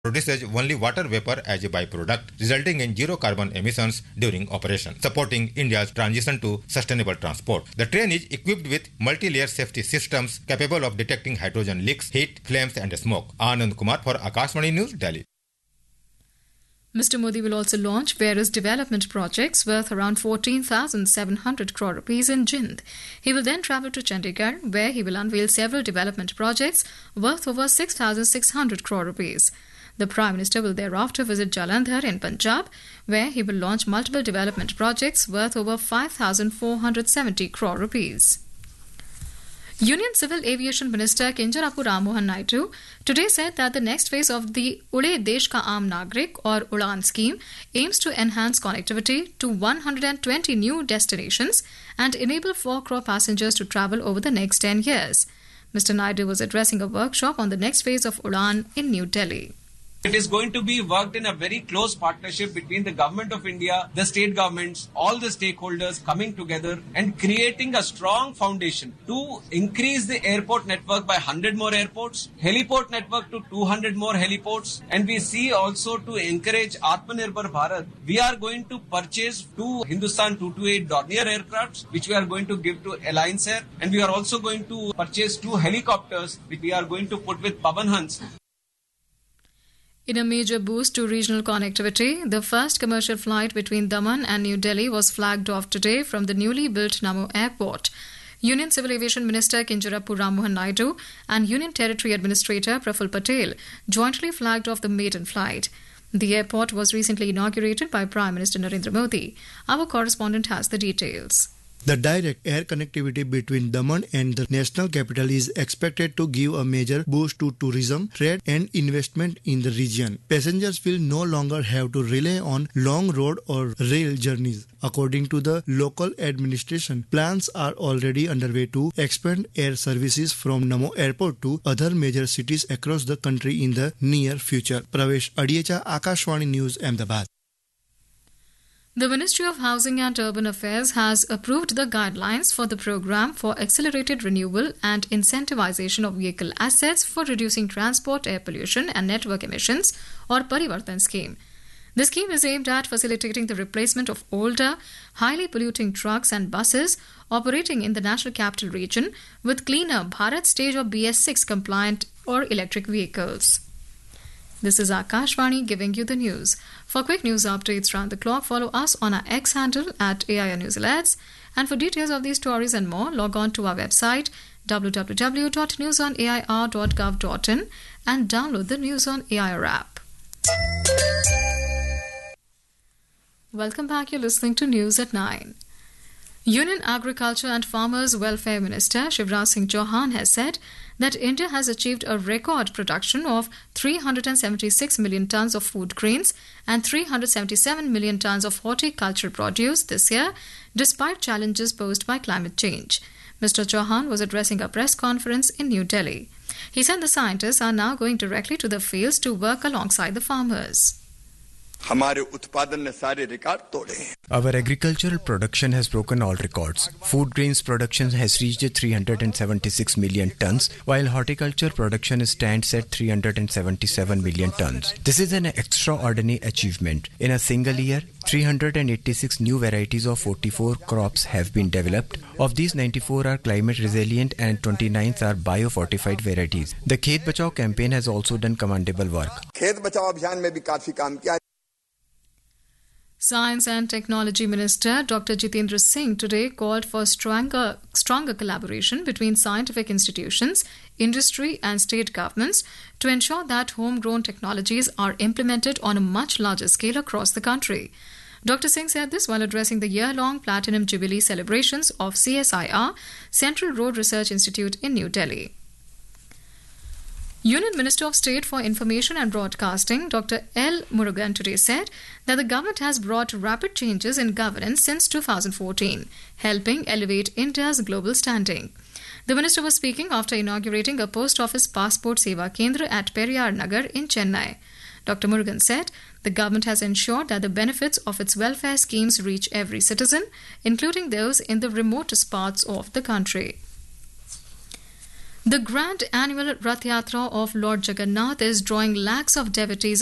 produces only water vapor as a byproduct, resulting in zero carbon emissions during operation, supporting India's transition to sustainable transport. The train is equipped with multi-layer safety systems capable of detecting hydrogen leaks, heat, flames and smoke. Anand Kumar for Akashvani News, Delhi. Mr. Modi will also launch various development projects worth around 14,700 crore rupees in Jind. He will then travel to Chandigarh, where he will unveil several development projects worth over 6,600 crore rupees. The Prime Minister will thereafter visit Jalandhar in Punjab, where he will launch multiple development projects worth over 5,470 crore rupees. Union Civil Aviation Minister Kinjarapu Rammohan Naidu today said that the next phase of the Ude Desh Ka Aam Nagrik or Udan scheme aims to enhance connectivity to 120 new destinations and enable 4 crore passengers to travel over the next 10 years. Mr. Naidu was addressing a workshop on the next phase of Udan in New Delhi. It is going to be worked in a very close partnership between the Government of India, the state governments, all the stakeholders coming together and creating a strong foundation to increase the airport network by 100 more airports, heliport network to 200 more heliports, and we see also to encourage Atmanirbhar Bharat. We are going to purchase 2 Hindustan 228 Dornier aircrafts, which we are going to give to Alliance Air, and we are also going to purchase 2 helicopters, which we are going to put with Pavan Hans. In a major boost to regional connectivity, the first commercial flight between Daman and New Delhi was flagged off today from the newly built Namo Airport. Union Civil Aviation Minister Kinjarapu Rammohan Naidu and Union Territory Administrator Praful Patel jointly flagged off the maiden flight. The airport was recently inaugurated by Prime Minister Narendra Modi. Our correspondent has the details. The direct air connectivity between Daman and the national capital is expected to give a major boost to tourism, trade and investment in the region. Passengers will no longer have to rely on long road or rail journeys. According to the local administration, plans are already underway to expand air services from Namo Airport to other major cities across the country in the near future. Pravesh Adiecha, Akashvani News, Ahmedabad. The Ministry of Housing and Urban Affairs has approved the guidelines for the Programme for Accelerated Renewal and Incentivization of Vehicle Assets for Reducing Transport Air Pollution and Network Emissions, or Parivartan Scheme. The scheme is aimed at facilitating the replacement of older, highly polluting trucks and buses operating in the National Capital Region with cleaner Bharat Stage or BS6 compliant or electric vehicles. This is Akashvani giving you the news. For quick news updates round the clock, follow us on our X handle at AIR News Alerts. And for details of these stories and more, log on to our website www.newsonair.gov.in and download the News on AIR app. Welcome back. You're listening to News at 9. Union Agriculture and Farmers Welfare Minister Shivraj Singh Chauhan has said that India has achieved a record production of 376 million tons of food grains and 377 million tons of horticultural produce this year, despite challenges posed by climate change. Mr. Chauhan was addressing a press conference in New Delhi. He said the scientists are now going directly to the fields to work alongside the farmers. Our agricultural production has broken all records. Food grains production has reached 376 million tons, while horticulture production stands at 377 million tons. This is an extraordinary achievement. In a single year, 386 new varieties of 44 crops have been developed. Of these, 94 are climate resilient and 29 are bio-fortified varieties. The Khet Bachao campaign has also done commendable work. Science and Technology Minister Dr. Jitendra Singh today called for stronger collaboration between scientific institutions, industry and state governments to ensure that homegrown technologies are implemented on a much larger scale across the country. Dr. Singh said this while addressing the year-long Platinum Jubilee celebrations of CSIR, Central Road Research Institute in New Delhi. Union Minister of State for Information and Broadcasting, Dr. L. Murugan, today said that the government has brought rapid changes in governance since 2014, helping elevate India's global standing. The minister was speaking after inaugurating a post office passport seva kendra at Periyar Nagar in Chennai. Dr. Murugan said the government has ensured that the benefits of its welfare schemes reach every citizen, including those in the remotest parts of the country. The grand annual Rath Yatra of Lord Jagannath is drawing lakhs of devotees